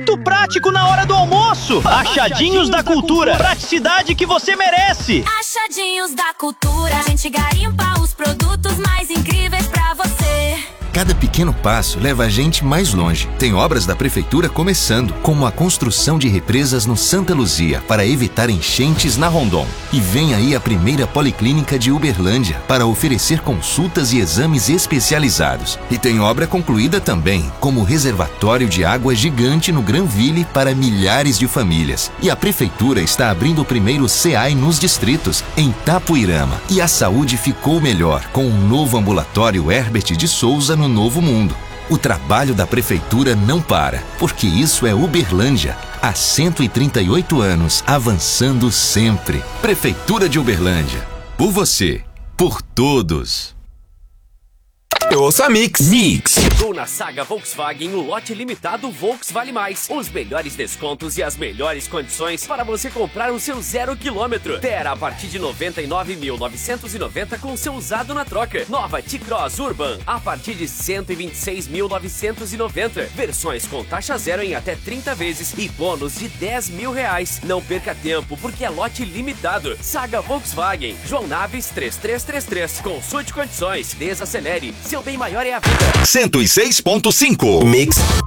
muito prático na hora do almoço. Achadinhos da Cultura. Praticidade que você merece. Achadinhos da Cultura. A gente garimpa os produtos mais incríveis pra você. Cada pequeno passo leva a gente mais longe. Tem obras da Prefeitura começando, como a construção de represas no Santa Luzia, para evitar enchentes na Rondon. E vem aí a primeira policlínica de Uberlândia, para oferecer consultas e exames especializados. E tem obra concluída também, como o reservatório de água gigante no Granville para milhares de famílias. E a Prefeitura está abrindo o primeiro CEAI nos distritos, em Tapuirama. E a saúde ficou melhor, com o novo ambulatório Herbert de Souza no Novo Mundo. O trabalho da Prefeitura não para, porque isso é Uberlândia. Há 138 anos, avançando sempre. Prefeitura de Uberlândia. Por você. Por todos. Eu ouço a Mix. Chegou na Saga Volkswagen o lote limitado Volks Vale Mais. Os melhores descontos e as melhores condições para você comprar o seu 0 km. Terra a partir de 99.990 com seu usado na troca. Nova T-Cross Urban a partir de 126.990. Versões com taxa zero em até 30 vezes e bônus de R$10.000. Não perca tempo porque é lote limitado. Saga Volkswagen. João Naves 3333. Consulte condições. Desacelere. Seu bem maior é a vida. 106.5 Mix.